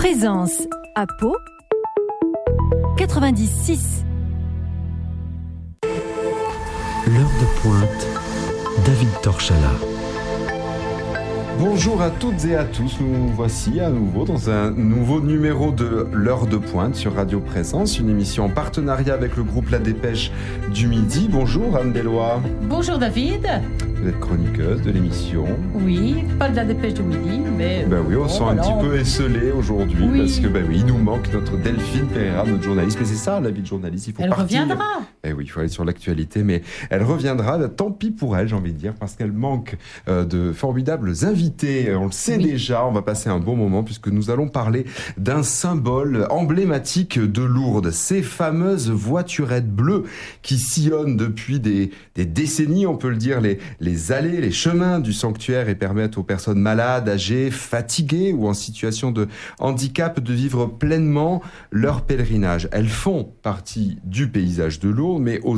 Présence à Pau 96. L'heure de pointe, David Torchala. Bonjour à toutes et à tous, nous voici à nouveau dans un nouveau numéro de l'heure de pointe sur Radio Présence, une émission en partenariat avec le groupe La Dépêche du Midi. Bonjour Anne Bellois. Bonjour David. Vous êtes chroniqueuse de l'émission. Oui, pas de La Dépêche du Midi, mais... Oui, on sent un petit peu esselé aujourd'hui, oui. Parce que il nous manque notre Delphine Pereira, notre journaliste. Mais c'est ça la vie de journaliste, il faut partir. Elle reviendra. Oui, il faut aller sur l'actualité, mais elle reviendra, tant pis pour elle, j'ai envie de dire, parce qu'elle manque de formidables invités. On le sait déjà, on va passer un bon moment puisque nous allons parler d'un symbole emblématique de Lourdes, ces fameuses voiturettes bleues qui sillonnent depuis des décennies, on peut le dire, les allées, les chemins du sanctuaire et permettent aux personnes malades, âgées, fatiguées ou en situation de handicap de vivre pleinement leur pèlerinage. Elles font partie du paysage de Lourdes, mais